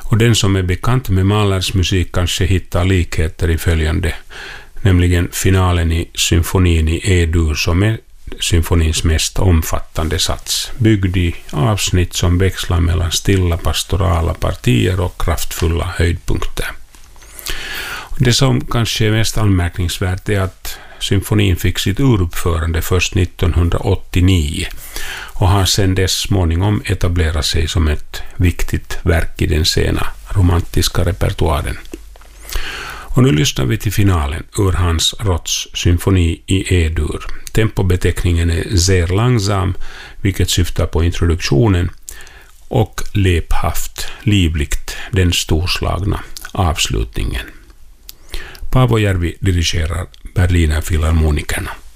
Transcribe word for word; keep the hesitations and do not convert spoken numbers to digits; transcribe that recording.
Och den som är bekant med Mahlers musik kanske hittar likheter i följande, nämligen finalen i symfonin i E-dur som är symfonins mest omfattande sats, byggd i avsnitt som växlar mellan stilla pastorala partier och kraftfulla höjdpunkter. Det som kanske är mest anmärkningsvärt är att symfonin fick sitt uruppförande först nittonhundraåttionio och har sedan dess småningom etablerat sig som ett viktigt verk i den sena romantiska repertoaren. Och nu lyssnar vi till finalen ur Hans Roths symfoni i E-dur. Tempobeteckningen är sehr langsam, vilket syftar på introduktionen, och lebhaft, livligt, den storslagna avslutningen. Paavo Järvi dirigerar Berliner Filharmonikerna.